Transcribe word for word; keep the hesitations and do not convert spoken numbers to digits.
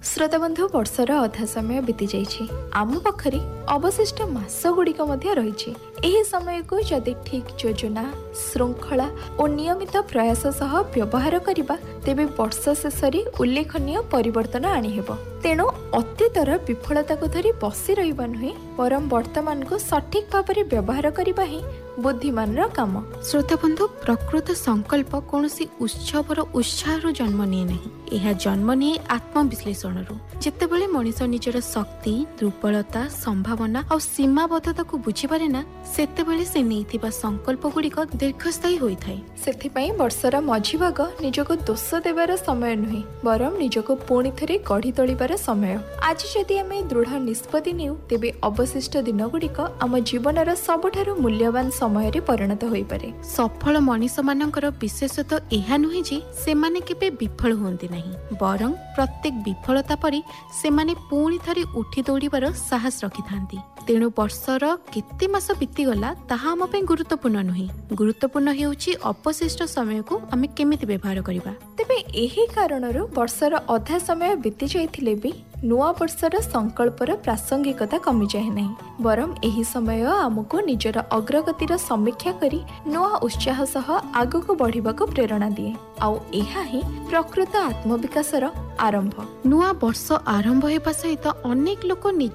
श्रोता बंधु वर्षर अधा समय बीती जाइछि आम पाखरे अवशिष्ट मास गुड़िक रही एही समय को जदि ठीक योजना श्रृंखला और नियमित प्रयास सह व्यवहार करिबा तेबे वर्ष शेष उल्लेखनीय परिवर्तन आनीहेब। तेणु अतीतर विफलता को धरी बसी रहिबा नुहे परम वर्तमान को सठिक भाव में व्यवहार करबा ही बुद्धिमान काम। श्रोता बंधु प्रकृत संकल्प कौनसी उत्सवर उत्साह जन्म निए नहीं, यह जन्म निए आत्मविश्लेषण जेतेबेले मनीष निजर शक्ति दुर्बलता संभावना और सीमाबद्धता को बुझी पारे ना सेतेबेले से नैथिबा संकल्प गुड़िक दीर्घस्थायी होई थाए। सेथिपई वर्षर मझी भाग निजको दोष देवार समय नुहे बरम निजको पुणी थरे गढ़ी तोलिबार समय। आज जदि आमे दृढ़ निष्पत्ति नेउ तेबे अवशिष्ट दिन गुड़िक आम जीवनर सबठारु मूल्यवान समय रे परिणत होई पारे। सफल मनीष मानकर विशेषतः एहा नुहे जे सेमाने केबे विफल होंती नहीं, बरं प्रत्येक विफलता परि सेमाने पुणी थरे उठी दौड़िबार साहस रखिथांती। तेणु वर्षर केते मास बीतीगला ताहा आम पे गुरुत्वपूर्ण नुहे, गुरुत्वपूर्ण हेउची अवशिष्ट समय को आमे केमिति व्यवहार करिबा। तेबे एही कारणरु वर्षर अधा समय बीती जाइथिले भी नुआ वर्षर संकल्पर प्रासंगिकता कमी जाए नहीं, बरम एही समय आमको निजर अग्रगतिर समीक्षा करी नुआ उत्साह सह आगको बढ़िबाको प्रेरणा दिए। आउ एहा ही प्रकृत आत्मविकासर आरंभ। नुआ वर्ष आरंभ हेबा सहित अनेक लोक निज